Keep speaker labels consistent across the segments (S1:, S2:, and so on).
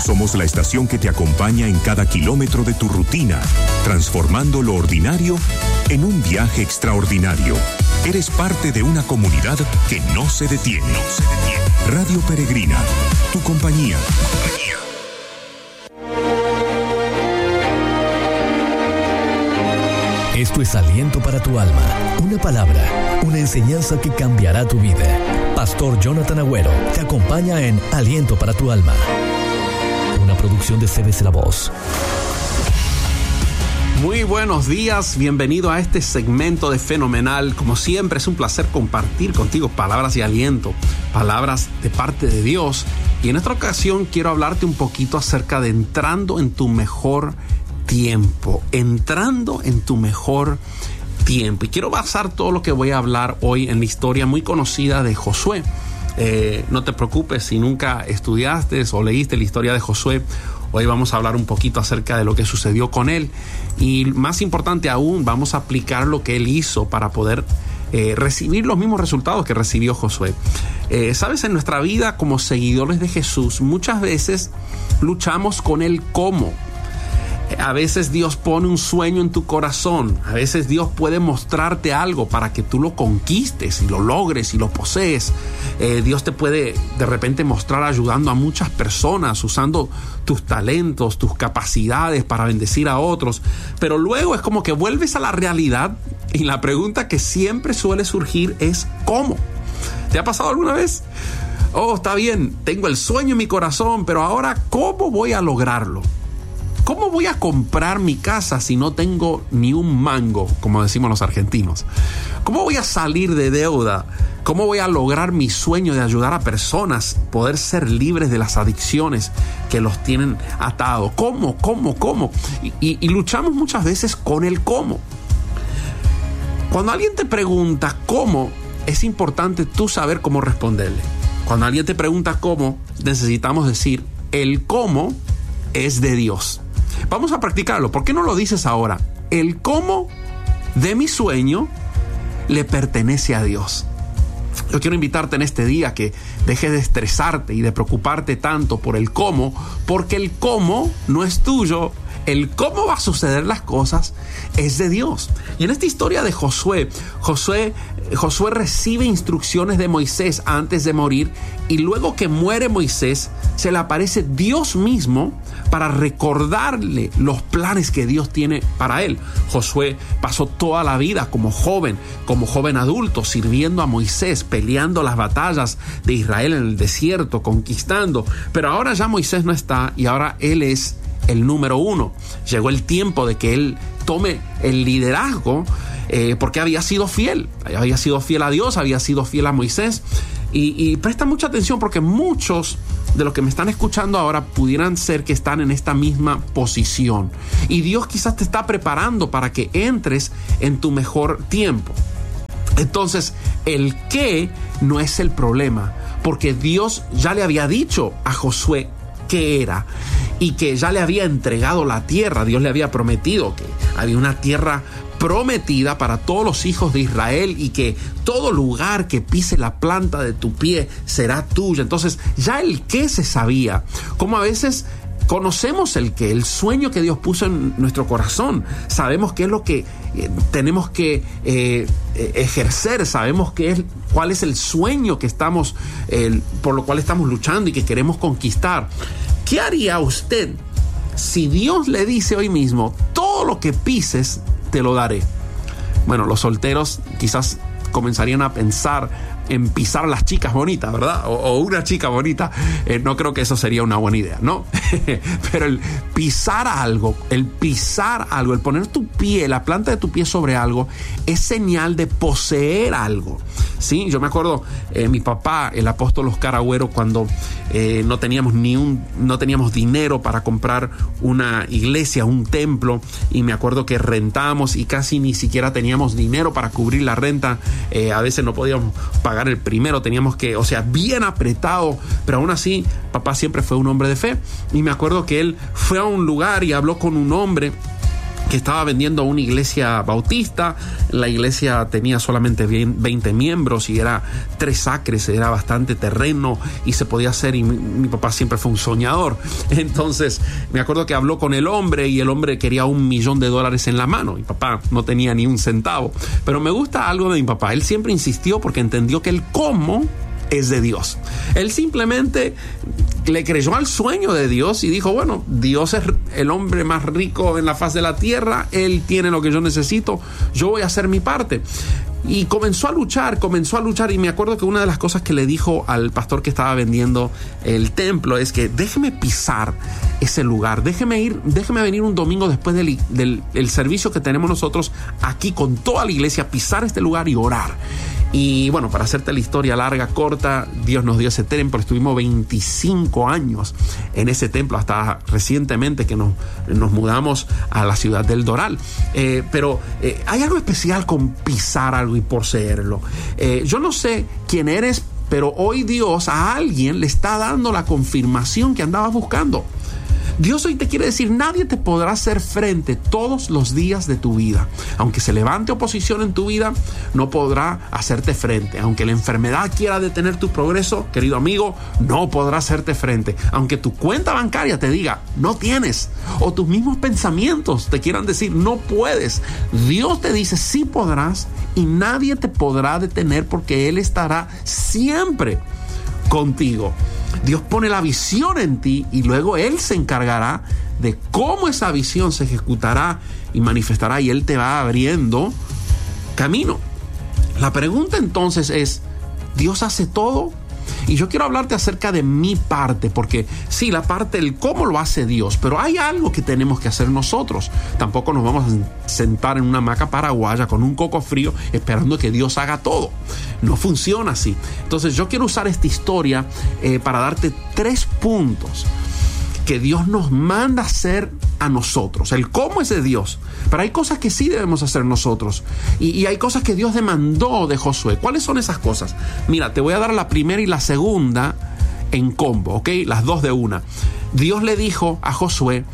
S1: Somos la estación que te acompaña en cada kilómetro de tu rutina, transformando lo ordinario en un viaje extraordinario. Eres parte de una comunidad que no se detiene. Radio Peregrina, tu compañía.
S2: Esto es Aliento para tu alma, una palabra, una enseñanza que cambiará tu vida. Pastor Jonathan Agüero te acompaña en Aliento para tu alma, una producción de CBC La Voz.
S3: Muy buenos días, bienvenido a este segmento de Fenomenal. Como siempre, es un placer compartir contigo palabras de aliento, palabras de parte de Dios. Y en esta ocasión quiero hablarte un poquito acerca de entrando en tu mejor tiempo, entrando en tu mejor tiempo. Y quiero basar todo lo que voy a hablar hoy en la historia muy conocida de Josué. No te preocupes si nunca estudiaste o leíste la historia de Josué. Hoy vamos a hablar un poquito acerca de lo que sucedió con él. Y más importante aún, vamos a aplicar lo que él hizo para poder recibir los mismos resultados que recibió Josué. Sabes, en nuestra vida como seguidores de Jesús, muchas veces luchamos con el cómo. A veces Dios pone un sueño en tu corazón. A veces Dios puede mostrarte algo para que tú lo conquistes y lo logres y lo posees. Dios te puede de repente mostrar ayudando a muchas personas, usando tus talentos, tus capacidades para bendecir a otros. Pero luego es como que vuelves a la realidad y la pregunta que siempre suele surgir es ¿cómo? ¿Te ha pasado alguna vez? Oh, está bien, tengo el sueño en mi corazón, pero ahora ¿cómo voy a lograrlo? ¿Cómo voy a comprar mi casa si no tengo ni un mango, como decimos los argentinos? ¿Cómo voy a salir de deuda? ¿Cómo voy a lograr mi sueño de ayudar a personas, poder ser libres de las adicciones que los tienen atados? ¿Cómo? Y luchamos muchas veces con el cómo. Cuando alguien te pregunta cómo, es importante tú saber cómo responderle. Cuando alguien te pregunta cómo, necesitamos decir, el cómo es de Dios. Vamos a practicarlo. ¿Por qué no lo dices ahora? El cómo de mi sueño le pertenece a Dios. Yo quiero invitarte en este día que dejes de estresarte y de preocuparte tanto por el cómo, porque el cómo no es tuyo. El cómo va a suceder las cosas es de Dios. Y en esta historia de Josué recibe instrucciones de Moisés antes de morir, y luego que muere Moisés, se le aparece Dios mismo para recordarle los planes que Dios tiene para él. Josué pasó toda la vida como joven adulto, sirviendo a Moisés, peleando las batallas de Israel en el desierto, conquistando. Pero ahora ya Moisés no está y ahora él es el número uno. Llegó el tiempo de que él tome el liderazgo porque había sido fiel a Dios, había sido fiel a Moisés. Y presta mucha atención porque muchos de los que me están escuchando ahora pudieran ser que están en esta misma posición. Y Dios quizás te está preparando para que entres en tu mejor tiempo. Entonces, el qué no es el problema, porque Dios ya le había dicho a Josué qué era y que ya le había entregado la tierra. Dios le había prometido que había una tierra prometida para todos los hijos de Israel y que todo lugar que pise la planta de tu pie será tuyo. Entonces ya el qué se sabía. Como a veces conocemos el qué, el sueño que Dios puso en nuestro corazón. Sabemos qué es lo que tenemos que ejercer. Sabemos cuál es el sueño que estamos, por lo cual estamos luchando y que queremos conquistar. ¿Qué haría usted si Dios le dice hoy mismo, todo lo que pises te lo daré? Bueno, los solteros quizás comenzarían a pensar en pisar a las chicas bonitas, ¿verdad? O una chica bonita. No creo que eso sería una buena idea, ¿no? Pero el pisar algo, el poner tu pie, la planta de tu pie sobre algo, es señal de poseer algo, ¿sí? Yo me acuerdo, mi papá, el apóstol Oscar Agüero, cuando no teníamos dinero para comprar una iglesia, un templo, y me acuerdo que rentábamos y casi ni siquiera teníamos dinero para cubrir la renta. A veces no podíamos pagar el primero, teníamos que, bien apretado, pero aún así papá siempre fue un hombre de fe, y me acuerdo que él fue a un lugar y habló con un hombre que estaba vendiendo una iglesia bautista. La iglesia tenía solamente 20 miembros y era 3 acres, era bastante terreno y se podía hacer, y mi papá siempre fue un soñador. Entonces me acuerdo que habló con el hombre y el hombre quería $1 millón en la mano. Mi papá no tenía ni un centavo, pero me gusta algo de mi papá. Él siempre insistió porque entendió que el cómo es de Dios. Él simplemente le creyó al sueño de Dios y dijo, bueno, Dios es el hombre más rico en la faz de la tierra, Él tiene lo que yo necesito, yo voy a hacer mi parte. Y comenzó a luchar y me acuerdo que una de las cosas que le dijo al pastor que estaba vendiendo el templo es que déjeme pisar ese lugar, déjeme venir un domingo después del servicio que tenemos nosotros aquí con toda la iglesia, pisar este lugar y orar. Y bueno, para hacerte la historia larga, corta, Dios nos dio ese templo. Estuvimos 25 años en ese templo, hasta recientemente que nos mudamos a la ciudad del Doral. Pero hay algo especial con pisar algo y poseerlo. Yo no sé quién eres, pero hoy Dios a alguien le está dando la confirmación que andabas buscando. Dios hoy te quiere decir, nadie te podrá hacer frente todos los días de tu vida. Aunque se levante oposición en tu vida, no podrá hacerte frente. Aunque la enfermedad quiera detener tu progreso, querido amigo, no podrá hacerte frente. Aunque tu cuenta bancaria te diga, no tienes, o tus mismos pensamientos te quieran decir, no puedes, Dios te dice, sí podrás, y nadie te podrá detener porque Él estará siempre contigo. Dios pone la visión en ti y luego Él se encargará de cómo esa visión se ejecutará y manifestará, y Él te va abriendo camino. La pregunta entonces es, ¿Dios hace todo? Y yo quiero hablarte acerca de mi parte, porque sí, la parte del cómo lo hace Dios, pero hay algo que tenemos que hacer nosotros. Tampoco nos vamos a sentar en una hamaca paraguaya con un coco frío esperando que Dios haga todo. No funciona así. Entonces yo quiero usar esta historia para darte 3 puntos que Dios nos manda hacer a nosotros. El cómo es de Dios, pero hay cosas que sí debemos hacer nosotros, y hay cosas que Dios demandó de Josué. ¿Cuáles son esas cosas? Mira, te voy a dar la primera y la segunda en combo, ¿ok? Las dos de una. Dios le dijo a Josué,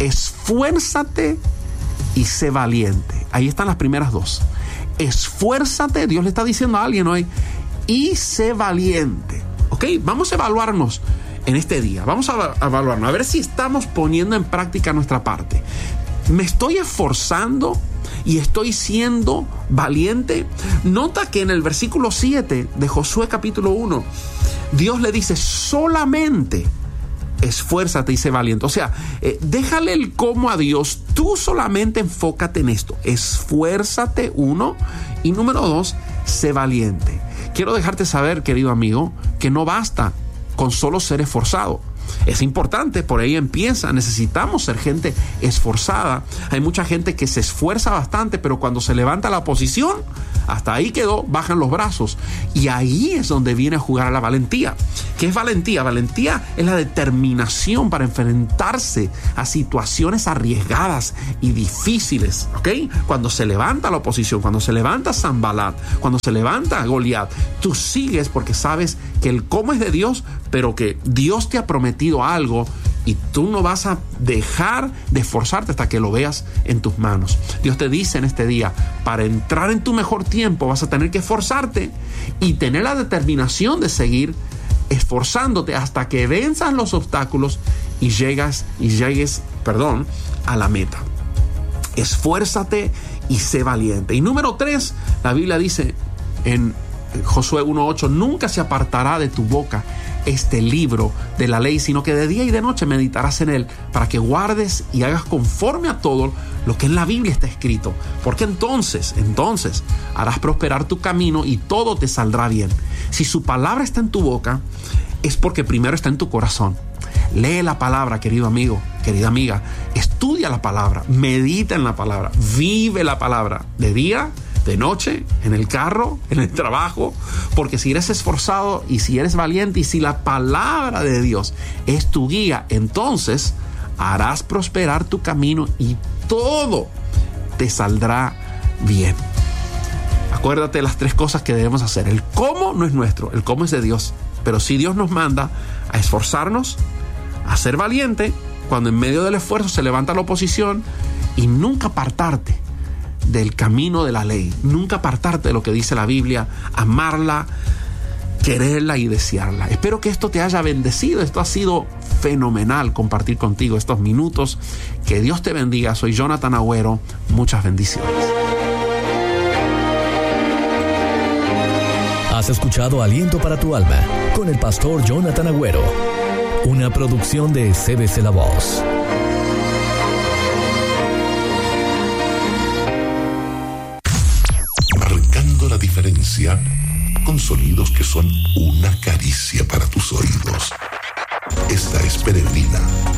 S3: esfuérzate y sé valiente. Ahí están las primeras dos. Esfuérzate, Dios le está diciendo a alguien hoy, y sé valiente. ¿Ok? Vamos a evaluarnos en este día. Vamos a evaluarnos, a ver si estamos poniendo en práctica nuestra parte. ¿Me estoy esforzando y estoy siendo valiente? Nota que en el versículo 7 de Josué capítulo 1, Dios le dice, solamente esfuérzate y sé valiente. O sea, déjale el cómo a Dios, tú solamente enfócate en esto. Esfuérzate, 1, y número 2, sé valiente. Quiero dejarte saber, querido amigo, que no basta con solo ser esforzado. Es importante, por ahí empieza. Necesitamos ser gente esforzada. Hay mucha gente que se esfuerza bastante, pero cuando se levanta la oposición, hasta ahí quedó, bajan los brazos. Y ahí es donde viene a jugar a la valentía. ¿Qué es valentía? Valentía es la determinación para enfrentarse a situaciones arriesgadas y difíciles, ¿ok? Cuando se levanta la oposición, cuando se levanta Sanbalat, cuando se levanta Goliat, tú sigues porque sabes que el cómo es de Dios, pero que Dios te ha prometido algo y tú no vas a dejar de esforzarte hasta que lo veas en tus manos. Dios te dice en este día, para entrar en tu mejor tiempo vas a tener que esforzarte y tener la determinación de seguir esforzándote hasta que venzas los obstáculos y llegues a la meta. Esfuérzate y sé valiente. Y número 3, la Biblia dice en Josué 1:8, nunca se apartará de tu boca este libro de la ley, sino que de día y de noche meditarás en él, para que guardes y hagas conforme a todo lo que en la Biblia está escrito, porque entonces harás prosperar tu camino y todo te saldrá bien. Si su palabra está en tu boca, es porque primero está en tu corazón. Lee la palabra, querido amigo, querida amiga, estudia la palabra, medita en la palabra, vive la palabra de día, de noche, en el carro, en el trabajo, porque si eres esforzado y si eres valiente y si la palabra de Dios es tu guía, entonces harás prosperar tu camino y todo te saldrá bien. Acuérdate de las 3 cosas que debemos hacer. El cómo no es nuestro, el cómo es de Dios, pero sí Dios nos manda a esforzarnos, a ser valiente cuando en medio del esfuerzo se levanta la oposición y nunca apartarte del camino de la ley, nunca apartarte de lo que dice la Biblia, amarla, quererla y desearla. Espero que esto te haya bendecido. Esto ha sido fenomenal compartir contigo estos minutos. Que Dios te bendiga. Soy Jonathan Agüero. Muchas bendiciones.
S2: Has escuchado Aliento para tu Alma con el pastor Jonathan Agüero, una producción de CBC La Voz.
S4: Marcando la diferencia con sonidos que son una caricia para tus oídos. Esta es Peregrina